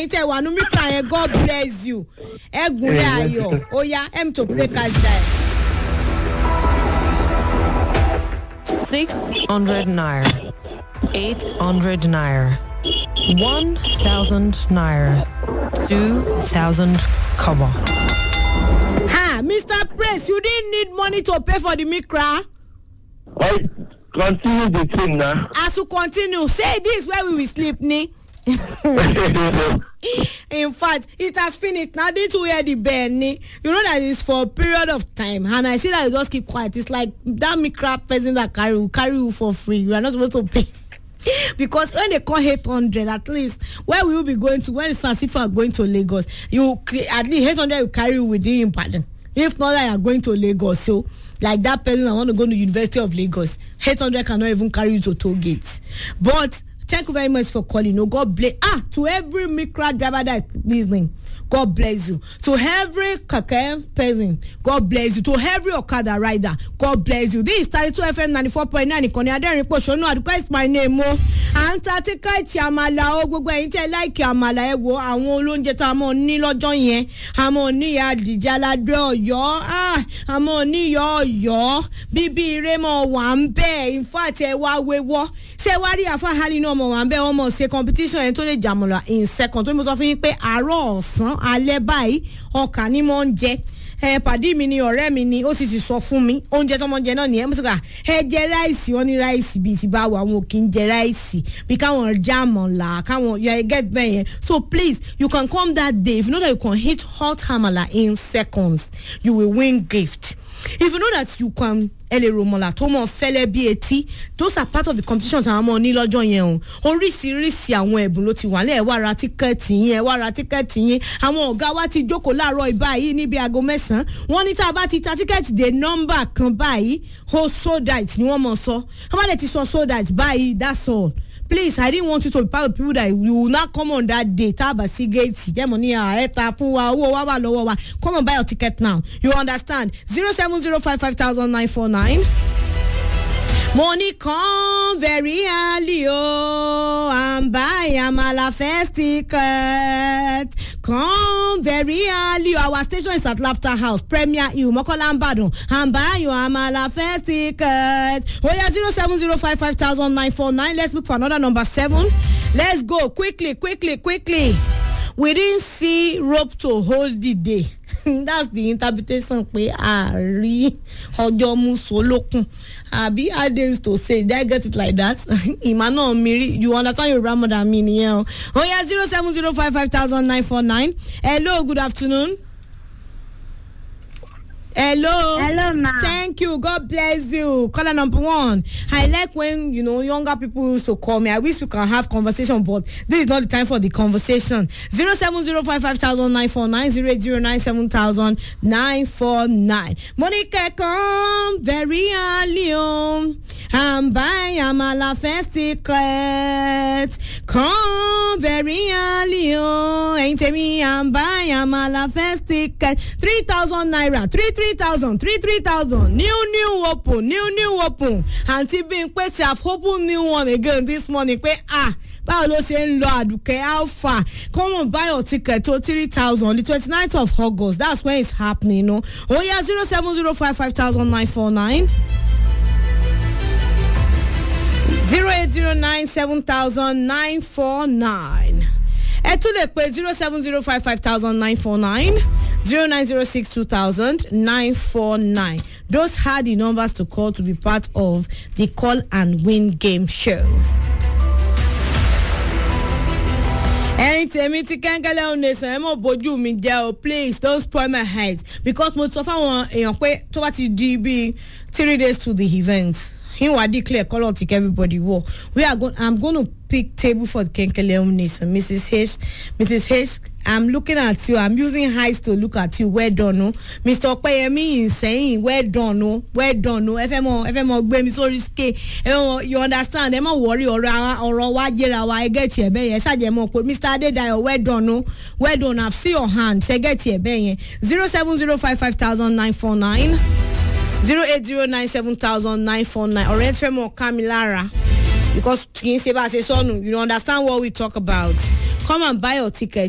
ẹ̀yin tẹ́ wà nú Micra yẹn, God bless you. Ẹ̀gúnlẹ̀ ayọ̀. Ó yá, to play cash die. 600 naira, 800 naira, 1,000 naira, 2,000 kobo. Ha, Mr. Praise, you didn't need money to pay for the Micra. Wait, continue the thing now. As you continue, say this where we will sleep, ni. In fact, it has finished. Now didn't you hear the bell, ni? You know that it's for a period of time, and I see that you just keep quiet. It's like that Micra person that carry you for free. You are not supposed to pay. Because when they call 800, at least where will you be going to? When it's as if you are going to Lagos, you at least 800 will carry you within Ibadan. If not, that you are going to Lagos, so like that person I want to go to University of Lagos, 800 cannot even carry you to toll gates. But thank you very much for calling. No, God bless. To every Micra driver that is listening, God bless you. To every keke person, God bless you. To every Okada rider, God bless you. This is 32 FM 94.9. Ìkànnì Adẹ́rìn Pòṣónú. Àdúgbò is my name. Antarctica ti àmàlà o gbogbo ẹ̀yin tẹ́ like àmàlà ẹ wo àwọn olóúnjẹ tá a mọ̀ ní lọ́jọ́ yẹn. A mọ̀ ní ìyá Àdìjà Ládé Ọ̀yọ́. A mọ̀ ní ìyá Ọ̀yọ́. Bíbí ire mọ̀ wà ń bẹ̀. In fact, ẹ wá wéwọ́. Ṣé wá rí àfa hali náà mọ̀ wà ń bẹ̀ wọ́n mọ̀ ṣe competition yẹn tó lè jàmọ̀lá in second. Tó ní mo sọ fún yín pé àárọ̀ ọ̀sán alẹ́ báyìí ọkà ni mo ń jẹ. Pàdé mi ni ọ̀rẹ́ mi ni ó sì ti sọ fún mi oúnjẹ tó mọ jẹ náà nìyẹn mo sọ ká ẹ jẹ ráìsì wọn ní ráìsì bíi ti bá wà àwọn ò kì í jẹ ráìsì bí káwọn jàmọ̀lá káwọn you get bẹ́ẹ̀ yẹn so please you can come that day if you know that you can hit hot hamala in seconds you will win gift. If you know that you can romola tó mọ fẹ́lẹ́ bí etí those are part of the competition àwọn ọmọ ní lọ́jọ́ yẹn o oríṣiríṣi àwọn ẹ̀bùn ló ti wà lẹ́ ẹ̀ wá ra tíkẹ́ẹ̀tì yín àwọn ọ̀gá wa ti jókòó láàárọ̀ ìbáyìí níbi aago 9 wọ́n ní tá a bá ti ta tíkẹ́ẹ̀tì dé nọ́mbà kan báyìí ó sold out ni wọ́n mọ̀ sọ wọ́n bá dẹ̀ ti sọ sold out báyìí that's all. Please, I didn't want you to be part of people that you will not come on that day. Taba Sigate, them money eta fun wa owo wa lowo wa. Come and buy your ticket now. You understand? 070550949. Money come very early, oh, and buy Amala first ticket. Come very early. Our station is at Laughter House, Premier Hill, Mokola Mbadon, and buy your Amala first ticket. Oh yeah, 070550949. Let's look for another number 7. Let's go quickly. We didn't see rope to hold the day. That's the interpretation pe ari ojo musolokun abi adams to say did I get it like that imano miri you understand your grammar than me niyan oh yeah 070550949 hello good afternoon. Hello ma. Thank you, God bless you. Caller number 1. I like when younger people used to call me. I wish we can have conversation, but this is not the time for the conversation. 070550949 080970949. Monica come very early and buy Amala first ticket. Come very early ain't me and buy Amala first ticket. 3,000 naira 3,000 new open Auntie being quite have opened new one again this morning báwo ló ṣe ń lọ Àdùkẹ́ Alpha come on buy your ticket to 3,000 on the 29th of August that's when it's happening oh yeah 070550949 080970949 ẹ tún lè pè 070550949 09062000949. Those are the numbers to call to be part of the Call and Win game show. Tèmi ti kẹ́ńkẹ́lẹ́ ọ̀nẹ́sàn ẹ̀ mọ̀ bójú mi jẹ́ o please don't spoil my head because mo sọ fáwọn èèyàn pé tó bá ti di bíi 3 days to the event. I declare color to everybody. I'm going to pick table for the Kenkele Nation. Mrs. H, I'm looking at you. I'm using eyes to look at you. Well done, no. Mr. Okpeyemi is saying, well done, no. FMO, baby, so risky. You understand? I'm not worried or what year I get here. Yes, I am. Mr. Adedayo, well done, no. Well done. I've seen your hand. Say get here. 070550949. 080970949 or Femo Kamilara because you understand what we talk about. Come and buy your ticket.